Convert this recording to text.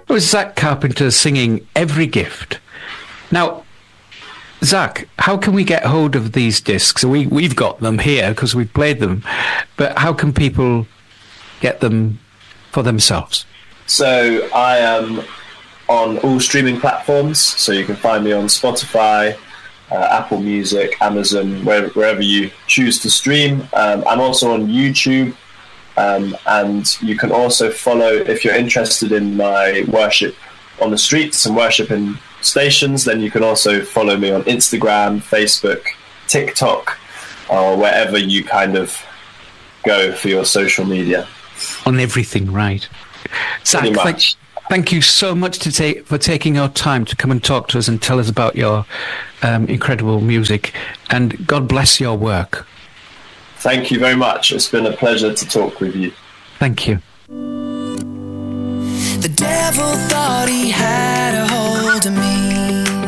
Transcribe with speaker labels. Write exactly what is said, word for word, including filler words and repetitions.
Speaker 1: It was Zach Carpenter singing Every Gift. Now, Zach, how can we get hold of these discs? We, we've got them here because we've played them, but how can people get them for themselves?
Speaker 2: So I am on all streaming platforms, so you can find me on Spotify, uh, Apple Music, Amazon, wherever, wherever you choose to stream. Um, I'm also on YouTube. Um, and you can also follow, if you're interested in my worship on the streets and worship in stations, then you can also follow me on Instagram, Facebook, TikTok, or wherever you kind of go for your social media.
Speaker 1: On everything, right. Zach, thank, thank you so much to take, for taking your time to come and talk to us and tell us about your um, incredible music. And God bless your work.
Speaker 2: Thank you very much. It's been a pleasure to talk with you.
Speaker 1: Thank you.
Speaker 3: The devil thought he had a